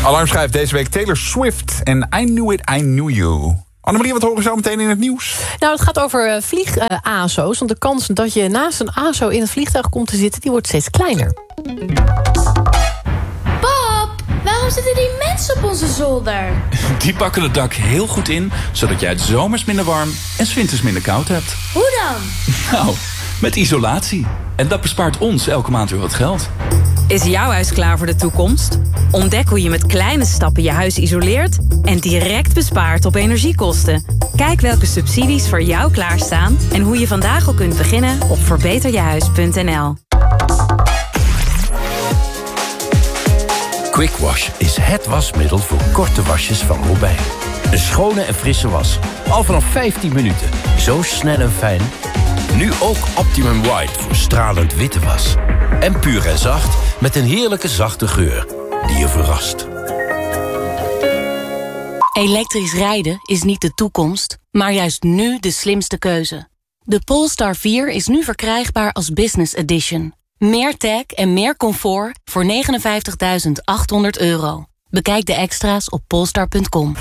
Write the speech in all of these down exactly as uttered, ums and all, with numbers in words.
Alarm schrijft deze week Taylor Swift en I Knew It, I Knew You. Annemarie, wat horen we zo meteen in het nieuws? Nou, het gaat over uh, vlieg-A S O's. Want de kans dat je naast een A S O in het vliegtuig komt te zitten, die wordt steeds kleiner. Pap, waarom zitten die mensen op onze zolder? Die pakken het dak heel goed in, zodat jij het zomers minder warm en 's winters minder koud hebt. Hoe dan? Nou, met isolatie. En dat bespaart ons elke maand weer wat geld. Is jouw huis klaar voor de toekomst? Ontdek hoe je met kleine stappen je huis isoleert en direct bespaart op energiekosten. Kijk welke subsidies voor jou klaarstaan en hoe je vandaag al kunt beginnen op verbeter je huis punt n l. Quick Wash is het wasmiddel voor korte wasjes van Robijn. Een schone en frisse was. Al vanaf vijftien minuten. Zo snel en fijn. Nu ook Optimum White voor stralend witte was. En puur en zacht met een heerlijke zachte geur die je verrast. Elektrisch rijden is niet de toekomst, maar juist nu de slimste keuze. De Polestar vier is nu verkrijgbaar als Business Edition. Meer tech en meer comfort voor negenenvijftigduizend achthonderd euro. Bekijk de extra's op polestar punt com.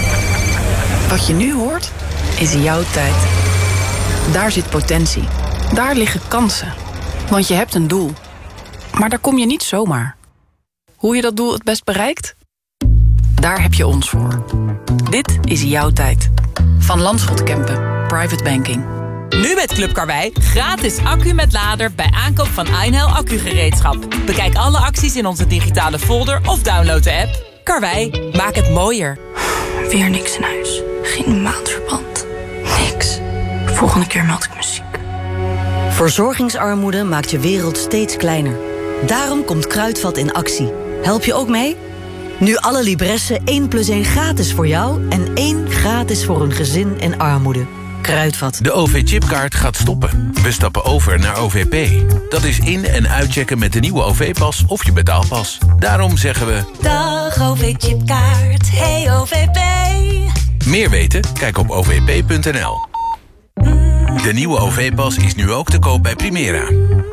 Wat je nu hoort, is jouw tijd. Daar zit potentie. Daar liggen kansen. Want je hebt een doel. Maar daar kom je niet zomaar. Hoe je dat doel het best bereikt? Daar heb je ons voor. Dit is jouw tijd. Van Landschot Kempen. Private Banking. Nu met Club Karwei gratis accu met lader bij aankoop van Einhell accugereedschap. Bekijk alle acties in onze digitale folder of download de app. Karwei, maak het mooier. Weer niks in huis. Geen maandverband. Niks. Volgende keer meld ik muziek. Verzorgingsarmoede maakt je wereld steeds kleiner. Daarom komt Kruidvat in actie. Help je ook mee? Nu alle Libressen één plus één gratis voor jou en één gratis voor een gezin in armoede. Kruidvat. De O V-chipkaart gaat stoppen. We stappen over naar O V P. Dat is in- en uitchecken met de nieuwe O V-pas of je betaalpas. Daarom zeggen we... Dag O V-chipkaart, hey O V P. Meer weten? Kijk op o v p punt n l. De nieuwe O V-pas is nu ook te koop bij Primera.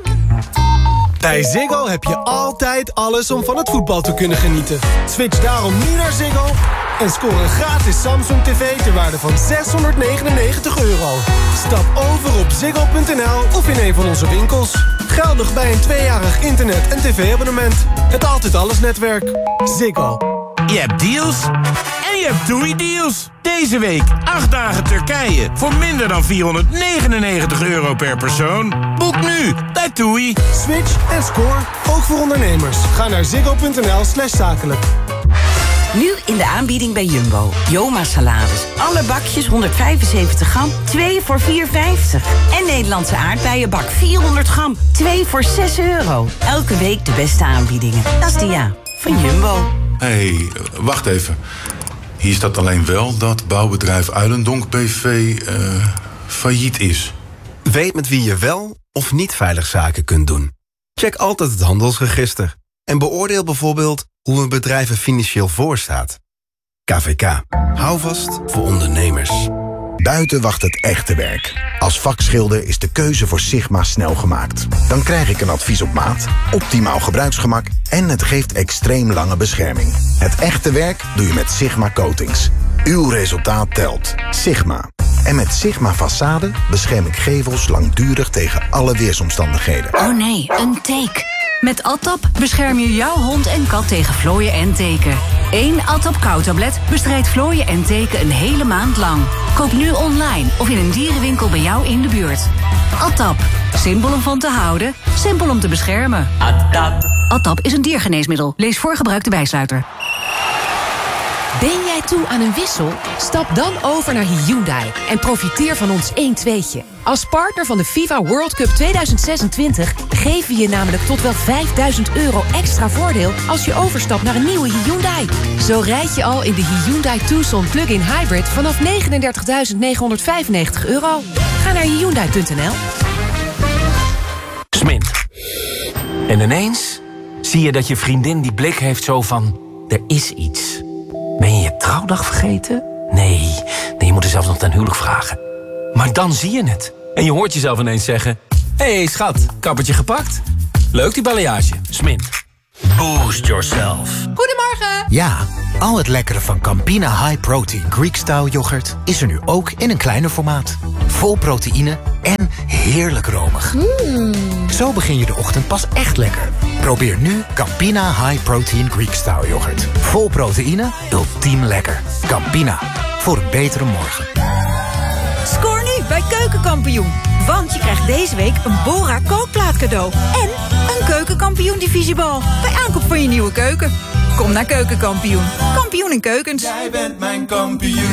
Bij Ziggo heb je altijd alles om van het voetbal te kunnen genieten. Switch daarom nu naar Ziggo en score een gratis Samsung tv ter waarde van zeshonderdnegenennegentig euro. Stap over op ziggo punt n l of in een van onze winkels. Geldig bij een tweejarig internet- en tv-abonnement. Het Altijd Alles netwerk. Ziggo. Je hebt deals en je hebt TUI-deals. Deze week acht dagen Turkije voor minder dan vierhonderdnegenennegentig euro per persoon. Boek nu bij TUI. Switch en score, ook voor ondernemers. Ga naar ziggo punt n l slash zakelijk. Nu in de aanbieding bij Jumbo. Joma salades. Alle bakjes honderdvijfenzeventig gram, twee voor vier vijftig. En Nederlandse aardbeienbak vierhonderd gram, twee voor zes euro. Elke week de beste aanbiedingen. Dat is de ja van Jumbo. Hé, hey, wacht even. Hier staat alleen wel dat bouwbedrijf Uilendonk B V uh, failliet is. Weet met wie je wel of niet veilig zaken kunt doen. Check altijd het handelsregister. En beoordeel bijvoorbeeld hoe een bedrijf er financieel voor staat. K V K. Hou vast voor ondernemers. Buiten wacht het echte werk. Als vakschilder is de keuze voor Sigma snel gemaakt. Dan krijg ik een advies op maat, optimaal gebruiksgemak en het geeft extreem lange bescherming. Het echte werk doe je met Sigma Coatings. Uw resultaat telt. Sigma. En met Sigma Façade bescherm ik gevels langdurig tegen alle weersomstandigheden. Oh nee, een teek. Met Atap bescherm je jouw hond en kat tegen vlooien en teken. Eén Atap Kou-tablet bestrijdt vlooien en teken een hele maand lang. Koop nu online of in een dierenwinkel bij jou in de buurt. Atap. Simpel om van te houden, simpel om te beschermen. Atap. Atap is een diergeneesmiddel. Lees voor gebruik de bijsluiter. Ben jij toe aan een wissel? Stap dan over naar Hyundai en profiteer van ons één tweetje. Als partner van de FIFA World Cup tweeduizend zesentwintig geven we je namelijk tot wel vijfduizend euro extra voordeel als je overstapt naar een nieuwe Hyundai. Zo rijd je al in de Hyundai Tucson Plug-in Hybrid vanaf negenendertigduizend negenhonderdvijfennegentig euro. Ga naar hyundai punt n l. Smint. En ineens zie je dat je vriendin die blik heeft zo van... er is iets. Ben je je trouwdag vergeten? Nee, nee, je moet er zelfs nog ten huwelijk vragen. Maar dan zie je het. En je hoort jezelf ineens zeggen... hé hey, schat, kappertje gepakt? Leuk die balayage. Smint. Boost yourself. Goedemorgen. Ja, al het lekkere van Campina High Protein Greek-style yoghurt is er nu ook in een kleiner formaat. Vol proteïne en heerlijk romig. Mm. Zo begin je de ochtend pas echt lekker. Probeer nu Campina High Protein Greek-style yoghurt. Vol proteïne, ultiem lekker. Campina, voor een betere morgen. Scoor nu bij Keukenkampioen. Want je krijgt deze week een Bora kookplaat cadeau. En een Keukenkampioen divisiebal. Bij aankoop van je nieuwe keuken. Kom naar Keukenkampioen. Kampioen in keukens. Jij bent mijn kampioen.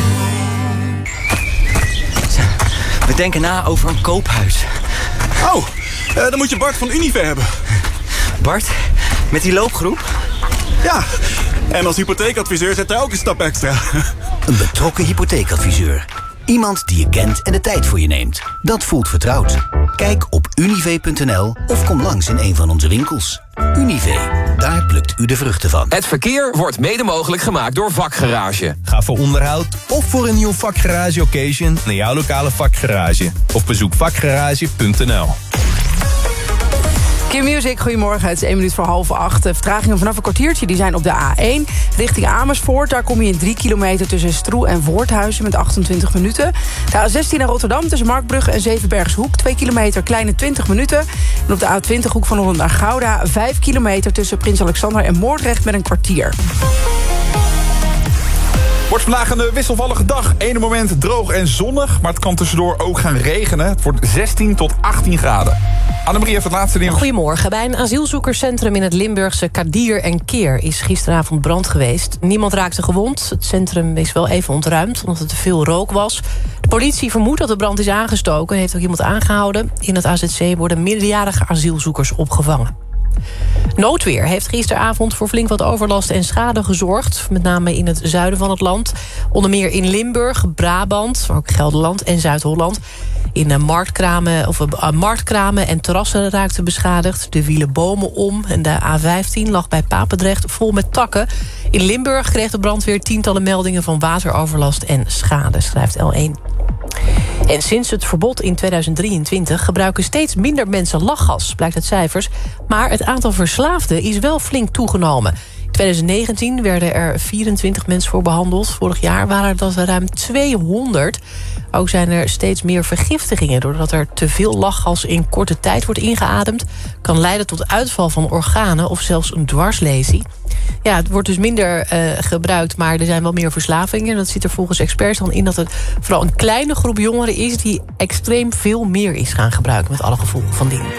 We denken na over een koophuis. Oh, uh, dan moet je Bart van Unive hebben. Bart, met die loopgroep? Ja, en als hypotheekadviseur zet hij ook een stap extra. Een betrokken hypotheekadviseur. Iemand die je kent en de tijd voor je neemt. Dat voelt vertrouwd. Kijk op unive punt n l of kom langs in een van onze winkels. Unive, daar plukt u de vruchten van. Het verkeer wordt mede mogelijk gemaakt door Vakgarage. Ga voor onderhoud of voor een nieuw Vakgarage occasion naar jouw lokale Vakgarage. Of bezoek vakgarage punt n l. Q-Music, goedemorgen. Het is één minuut voor half acht. De vertragingen vanaf een kwartiertje die zijn op de A één richting Amersfoort. Daar kom je in drie kilometer tussen Stroe en Voorthuizen met achtentwintig minuten. De A zestien naar Rotterdam tussen Markbrugge en Zevenbergshoek. twee kilometer, kleine twintig minuten. En op de A twintig hoek van Holland naar Gouda. vijf kilometer tussen Prins Alexander en Moordrecht met een kwartier. Wordt vandaag een wisselvallige dag. Ene moment droog en zonnig, maar het kan tussendoor ook gaan regenen. Het wordt zestien tot achttien graden. Annemarie heeft het laatste nieuws. Goedemorgen. Bij een asielzoekerscentrum in het Limburgse Kadir en Keer is gisteravond brand geweest. Niemand raakte gewond. Het centrum is wel even ontruimd, omdat er te veel rook was. De politie vermoedt dat de brand is aangestoken en heeft ook iemand aangehouden. In het A Z C worden minderjarige asielzoekers opgevangen. Noodweer heeft gisteravond voor flink wat overlast en schade gezorgd. Met name in het zuiden van het land. Onder meer in Limburg, Brabant, maar ook Gelderland en Zuid-Holland. In uh, marktkramen, of, uh, marktkramen en terrassen raakten beschadigd. Er wielen bomen om en de A vijftien lag bij Papendrecht vol met takken. In Limburg kreeg de brandweer tientallen meldingen van wateroverlast en schade, schrijft L één. En sinds het verbod in tweeduizend drieëntwintig gebruiken steeds minder mensen lachgas, blijkt uit cijfers. Maar het aantal verslaafden is wel flink toegenomen. In tweeduizend negentien werden er vierentwintig mensen voor behandeld. Vorig jaar waren dat er ruim tweehonderd. Ook zijn er steeds meer vergiftigingen, doordat er te veel lachgas in korte tijd wordt ingeademd. Kan leiden tot uitval van organen of zelfs een dwarslesie. Ja, het wordt dus minder uh, gebruikt, maar er zijn wel meer verslavingen. Dat zit er volgens experts dan in dat het vooral een kleine groep jongeren is die extreem veel meer is gaan gebruiken, met alle gevolgen van dien.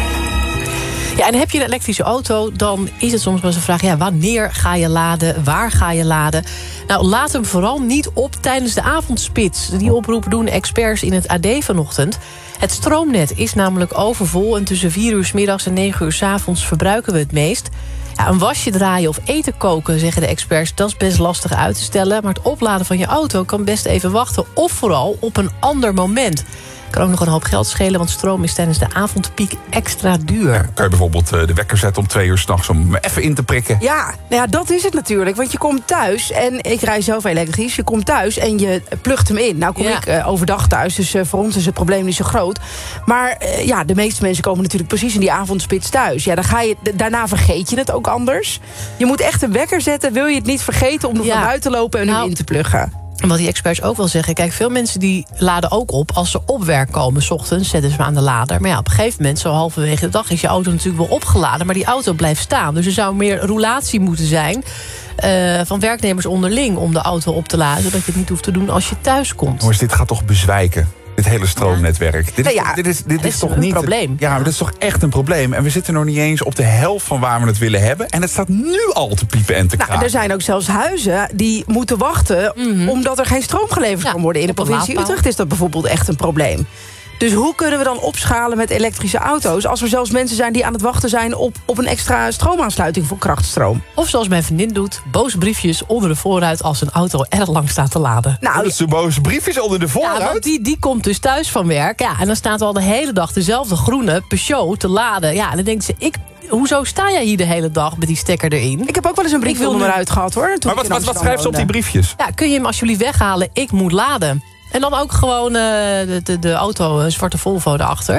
Ja, en heb je een elektrische auto, dan is het soms wel eens een vraag, ja, wanneer ga je laden, waar ga je laden? Nou, laat hem vooral niet op tijdens de avondspits. Die oproep doen experts in het A D vanochtend. Het stroomnet is namelijk overvol en tussen vier uur 's middags en negen uur 's avonds verbruiken we het meest. Ja, een wasje draaien of eten koken, zeggen de experts, dat is best lastig uit te stellen. Maar het opladen van je auto kan best even wachten, of vooral op een ander moment. Kan ook nog een hoop geld schelen, want stroom is tijdens de avondpiek extra duur. Ja, kan je bijvoorbeeld de wekker zetten om twee uur 's nachts om me even in te prikken? Ja, nou ja, dat is het natuurlijk. Want je komt thuis, en ik rij zelf elektrisch, je komt thuis en je plugt hem in. Nou kom ja. ik uh, overdag thuis, dus uh, voor ons is het probleem niet zo groot. Maar uh, ja, de meeste mensen komen natuurlijk precies in die avondspits thuis. Ja, dan ga je, daarna vergeet je het ook anders. Je moet echt een wekker zetten, wil je het niet vergeten om er ja. van buiten te lopen en nou, hem in te pluggen. En wat die experts ook wel zeggen, kijk, veel mensen die laden ook op als ze op werk komen. 's Ochtends zetten ze hem aan de lader. Maar ja, op een gegeven moment, zo halverwege de dag, is je auto natuurlijk wel opgeladen, maar die auto blijft staan. Dus er zou meer roulatie moeten zijn uh, van werknemers onderling om de auto op te laden, zodat je het niet hoeft te doen als je thuis komt. Maar dit gaat toch bezwijken? Dit hele stroomnetwerk. Ja. Dit is, ja, dit is, dit is, is toch een niet probleem. Ja, maar dit is toch echt een probleem. En we zitten nog niet eens op de helft van waar we het willen hebben. En het staat nu al te piepen en te kraken. Nou, er zijn ook zelfs huizen die moeten wachten, mm-hmm. omdat er geen stroom geleverd ja, kan worden. In de provincie Utrecht is dat bijvoorbeeld echt een probleem. Dus hoe kunnen we dan opschalen met elektrische auto's, als er zelfs mensen zijn die aan het wachten zijn op, op een extra stroomaansluiting voor krachtstroom? Of zoals mijn vriendin doet, boze briefjes onder de voorruit als een auto erg lang staat te laden. Nou, dat ze boze briefjes onder de voorruit? Ja, want die, die komt dus thuis van werk. Ja, en dan staat al de hele dag dezelfde groene Peugeot te laden. Ja, en dan denkt ze, ik... hoezo sta jij hier de hele dag met die stekker erin? Ik heb ook wel eens een brief onder eruit gehad, hoor. Maar wat, wat, wat schrijft ze op die briefjes? Ja, kun je hem alsjeblieft weghalen? Ik moet laden. En dan ook gewoon uh, de, de, de auto, een zwarte Volvo erachter.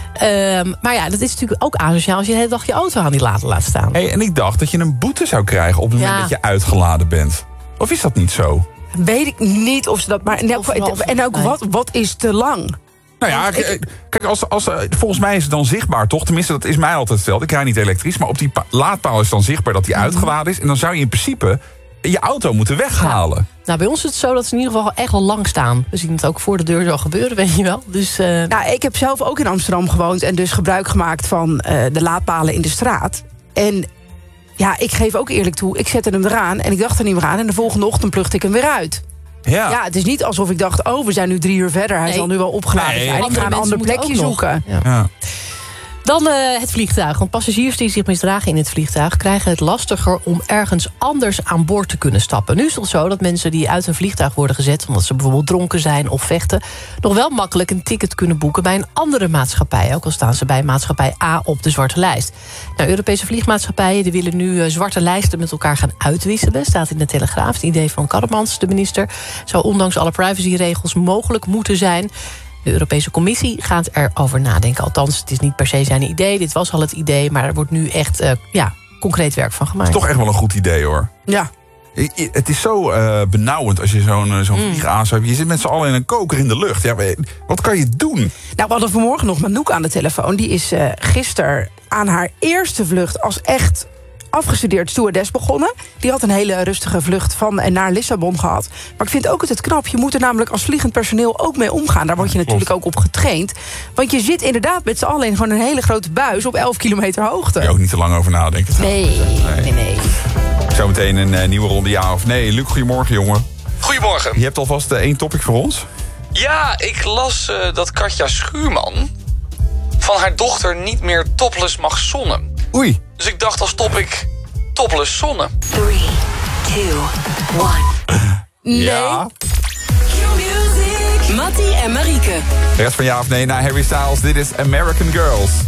Um, maar ja, dat is natuurlijk ook asociaal als je de hele dag je auto aan die laden laat staan. Hey, en ik dacht dat je een boete zou krijgen op het moment Ja. dat je uitgeladen bent. Of is dat niet zo? Weet ik niet of ze dat maar... En ook, en ook wat, wat is te lang? Nou ja, k- kijk, als, als, volgens mij is het dan zichtbaar, toch? Tenminste, dat is mij altijd verteld. Ik rij niet elektrisch, maar op die pa- laadpaal is dan zichtbaar dat die Mhm. uitgeladen is. En dan zou je in principe je auto moeten weghalen. Nou, bij ons is het zo dat ze in ieder geval echt al lang staan. We zien het ook voor de deur zo gebeuren, weet je wel. Dus, uh... Nou, ik heb zelf ook in Amsterdam gewoond en dus gebruik gemaakt van uh, de laadpalen in de straat. En ja, ik geef ook eerlijk toe, ik zette hem eraan en ik dacht er niet meer aan. En de volgende ochtend plugde ik hem weer uit. Ja. ja, het is niet alsof ik dacht, oh, we zijn nu drie uur verder. Hij Nee. zal nu wel opgeladen Nee. zijn. Ik Andere ga een mensen ander moeten plekje ook nog. zoeken. Ja. Ja. Dan uh, het vliegtuig. Want passagiers die zich misdragen in het vliegtuig krijgen het lastiger om ergens anders aan boord te kunnen stappen. Nu is het zo dat mensen die uit een vliegtuig worden gezet, omdat ze bijvoorbeeld dronken zijn of vechten, nog wel makkelijk een ticket kunnen boeken bij een andere maatschappij. Ook al staan ze bij maatschappij A op de zwarte lijst. Nou, Europese vliegmaatschappijen die willen nu uh, zwarte lijsten met elkaar gaan uitwisselen. Staat in de Telegraaf. Het idee van Karremans, de minister, zou ondanks alle privacyregels mogelijk moeten zijn. De Europese Commissie gaat erover nadenken. Althans, het is niet per se zijn idee. Dit was al het idee, maar er wordt nu echt uh, ja, concreet werk van gemaakt. Dat is toch echt wel een goed idee, hoor. Ja. I- i- Het is zo uh, benauwend als je zo'n uh, zo'n Mm. vlieg aanschuift. Je zit met z'n allen in een koker in de lucht. Ja, maar wat kan je doen? Nou, we hadden vanmorgen nog Manouk aan de telefoon. Die is uh, gisteren aan haar eerste vlucht als echt afgestudeerd stewardess begonnen. Die had een hele rustige vlucht van en naar Lissabon gehad. Maar ik vind ook het knap. Je moet er namelijk als vliegend personeel ook mee omgaan. Daar word je natuurlijk ook op getraind. Want je zit inderdaad met z'n allen in gewoon een hele grote buis op elf kilometer hoogte. Daar je ook niet te lang over nadenken. Nee, nee, nee. Zometeen een uh, nieuwe ronde ja of nee. Luc, goedemorgen, jongen. Goedemorgen. Je hebt alvast uh, één topic voor ons. Ja, ik las uh, dat Katja Schuurman van haar dochter niet meer topless mag zonnen. Oei. Dus ik dacht als topic topless zonnen. three, two, one. Nee. Ja. Mattie en Marieke. De rest van ja of nee naar Harry Styles. Dit is American Girls.